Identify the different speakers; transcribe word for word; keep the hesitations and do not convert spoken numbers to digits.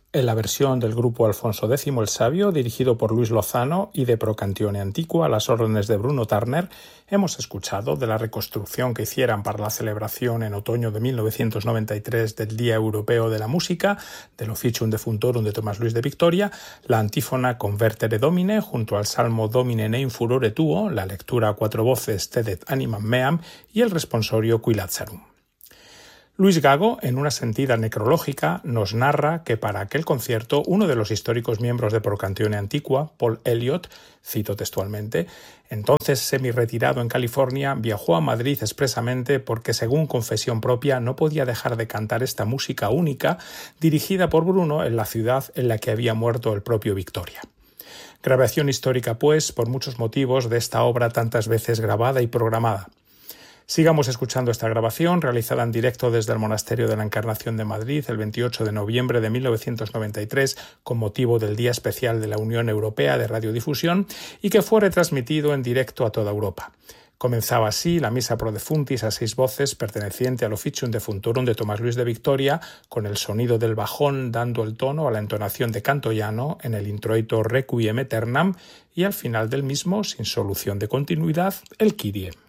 Speaker 1: En la versión del grupo Alfonso X el Sabio, dirigido por Luis Lozano y de Pro Cantione Antiqua a las órdenes de Bruno Turner, hemos escuchado de la reconstrucción que hicieran para la celebración en otoño de mil novecientos noventa y tres del Día Europeo de la Música, del Officium Defunctorum de Tomás Luis de Victoria, la antífona Convertere Domine junto al Salmo Domine Nein Furore Tuo, la lectura a cuatro voces Tedet Animam Meam y el responsorio Qui Lazzarum. Luis Gago, en una sentida necrológica, nos narra que para aquel concierto uno de los históricos miembros de Pro Cantione Antiqua, Paul Elliott, cito textualmente, entonces semi-retirado en California, viajó a Madrid expresamente porque, según confesión propia, no podía dejar de cantar esta música única dirigida por Bruno en la ciudad en la que había muerto el propio Victoria. Grabación histórica, pues, por muchos motivos de esta obra tantas veces grabada y programada. Sigamos escuchando esta grabación, realizada en directo desde el Monasterio de la Encarnación de Madrid el veintiocho de noviembre de mil novecientos noventa y tres, con motivo del Día Especial de la Unión Europea de Radiodifusión, y que fue retransmitido en directo a toda Europa. Comenzaba así la Misa Pro Defuntis a seis voces, perteneciente al Officium Defunctorum de Tomás Luis de Victoria, con el sonido del bajón dando el tono a la entonación de canto llano en el introito Requiem Aeternam, y al final del mismo, sin solución de continuidad, el Kyrie.